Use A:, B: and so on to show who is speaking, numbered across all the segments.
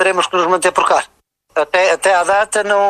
A: teremos que nos manter por cá. Até à data não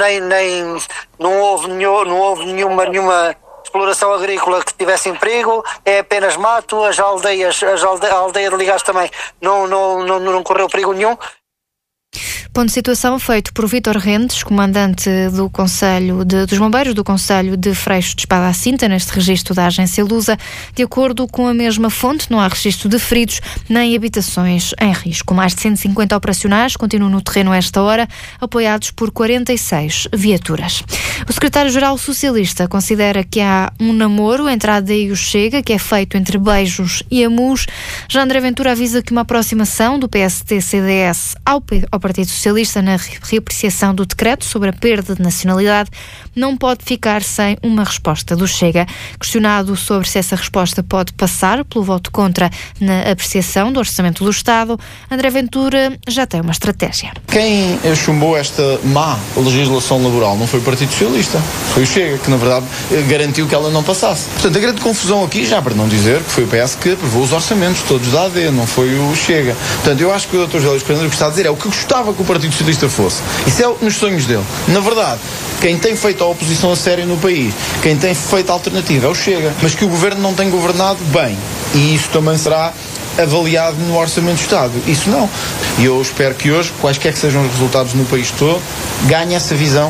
A: houve nenhuma exploração agrícola que tivesse em perigo, é apenas mato. A aldeia de Ligás também não correu perigo nenhum.
B: Ponto de situação feito por Vítor Rendes, comandante do Conselho dos Bombeiros do Conselho de Freixo de Espada à Cinta, neste registro da agência Lusa. De acordo com a mesma fonte, não há registro de feridos nem habitações em risco. Mais de 150 operacionais continuam no terreno a esta hora, apoiados por 46 viaturas. O secretário-geral socialista considera que há um namoro entre a AD e o Chega, que é feito entre beijos e amus. Já André Ventura avisa que uma aproximação do PSD-CDS ao Partido Socialista na reapreciação do decreto sobre a perda de nacionalidade não pode ficar sem uma resposta do Chega. Questionado sobre se essa resposta pode passar pelo voto contra na apreciação do Orçamento do Estado, André Ventura já tem uma estratégia.
C: Quem chumbou esta má legislação laboral não foi o Partido Socialista, foi o Chega, que na verdade garantiu que ela não passasse. Portanto, a grande confusão aqui, já para não dizer que foi o PS que aprovou os orçamentos todos da AD, não foi o Chega. Portanto, eu acho que o Dr. José Luís Carneiro, o que está a dizer é o que gostava que o Partido Socialista fosse. Isso é nos sonhos dele. Na verdade, quem tem feito a oposição a sério no país, quem tem feito a alternativa é o Chega. Mas que o Governo não tem governado bem. E isso também será avaliado no Orçamento do Estado. Isso não. E eu espero que hoje, quaisquer que sejam os resultados no país todo, ganhe essa visão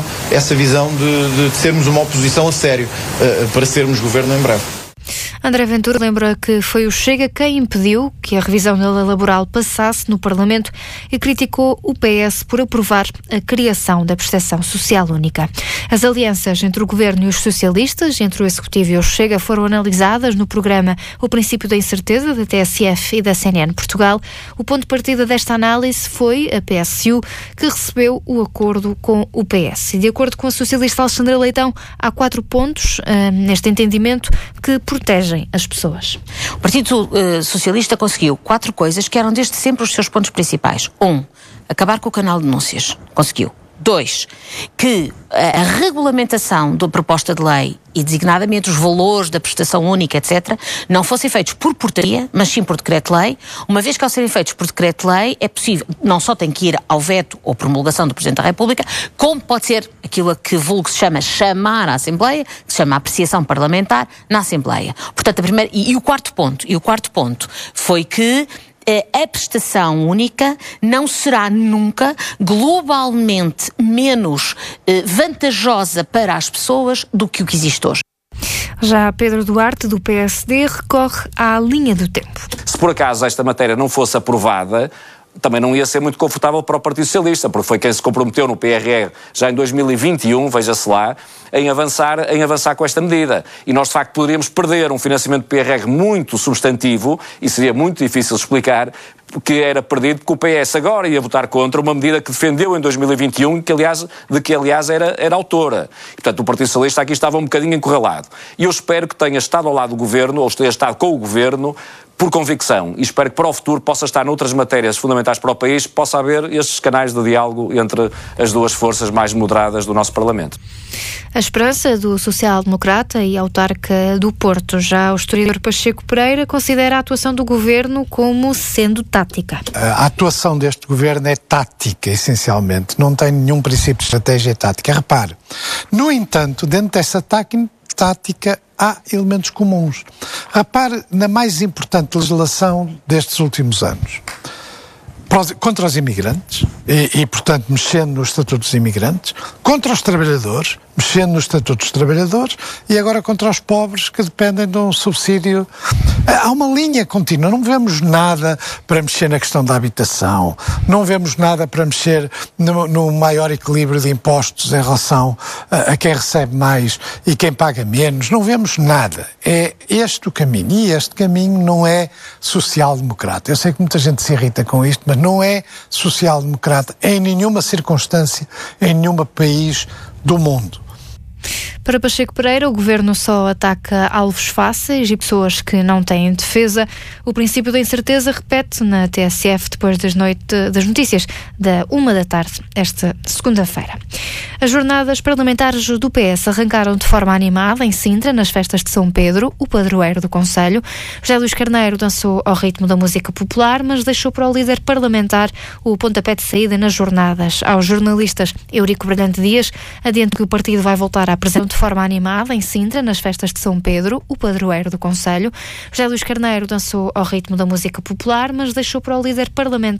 C: de sermos uma oposição a sério, para sermos governo em breve.
B: André Ventura lembra que foi o Chega quem impediu que a revisão da lei laboral passasse no Parlamento e criticou o PS por aprovar a criação da prestação social única. As alianças entre o Governo e os socialistas, entre o Executivo e o Chega, foram analisadas no programa O Princípio da Incerteza, da TSF e da CNN Portugal. O ponto de partida desta análise foi a PSU, que recebeu o acordo com o PS. E de acordo com a socialista Alexandra Leitão, há 4 pontos neste entendimento que protegem as pessoas.
D: O Partido Socialista conseguiu 4 coisas que eram desde sempre os seus pontos principais. 1. Acabar com o canal de denúncias. Conseguiu. 2. Que a regulamentação da proposta de lei e designadamente os valores da prestação única, etc., não fossem feitos por portaria, mas sim por decreto-lei. Uma vez que ao serem feitos por decreto-lei, é possível, não só tem que ir ao veto ou promulgação do Presidente da República, como pode ser aquilo a que vulgo se chama chamar à Assembleia, que se chama apreciação parlamentar na Assembleia. Portanto, a primeira, e o quarto ponto foi que a prestação única não será nunca globalmente menos vantajosa para as pessoas do que o que existe hoje.
B: Já Pedro Duarte, do PSD, recorre à linha do tempo.
E: Se por acaso esta matéria não fosse aprovada, também não ia ser muito confortável para o Partido Socialista, porque foi quem se comprometeu no PRR já em 2021, veja-se lá, em avançar com esta medida. E nós, de facto, poderíamos perder um financiamento do PRR muito substantivo, e seria muito difícil explicar, que era perdido porque o PS agora ia votar contra uma medida que defendeu em 2021, de que aliás era autora. E, portanto, o Partido Socialista aqui estava um bocadinho encurralado. E eu espero que tenha estado ao lado do Governo, ou tenha estado com o Governo, por convicção, e espero que para o futuro possa estar noutras matérias fundamentais para o país, possa haver estes canais de diálogo entre as duas forças mais moderadas do nosso Parlamento.
B: A esperança do social-democrata e autarca do Porto. Já o historiador Pacheco Pereira considera a atuação do Governo como sendo tática.
F: A atuação deste Governo é tática, essencialmente. Não tem nenhum princípio de estratégia tática. Repare, no entanto, dentro dessa tática há elementos comuns. Repare na mais importante legislação destes últimos anos. Contra os imigrantes, e portanto, mexendo no Estatuto dos Imigrantes, contra os trabalhadores, mexendo no Estatuto dos Trabalhadores, e agora contra os pobres que dependem de um subsídio. Há uma linha contínua, não vemos nada para mexer na questão da habitação, não vemos nada para mexer no maior equilíbrio de impostos em relação a quem recebe mais e quem paga menos, não vemos nada. É este o caminho, e este caminho não é social-democrata. Eu sei que muita gente se irrita com isto, mas não é social-democrata em nenhuma circunstância, em nenhum país do mundo.
B: Para Pacheco Pereira, o Governo só ataca alvos fáceis e pessoas que não têm defesa. O princípio da incerteza repete na TSF depois das notícias da 1h da tarde, esta segunda-feira. As jornadas parlamentares do PS arrancaram de forma animada em Sintra, nas festas de São Pedro, o padroeiro do concelho. José Luís Carneiro dançou ao ritmo da música popular, mas deixou para o líder parlamentar o pontapé de saída nas jornadas. Aos jornalistas, Eurico Brilhante Dias adianta que o partido vai voltar à apresentação de forma animada em Sintra, nas festas de São Pedro, o padroeiro do concelho. José Luís Carneiro dançou ao ritmo da música popular, mas deixou para o líder parlamentar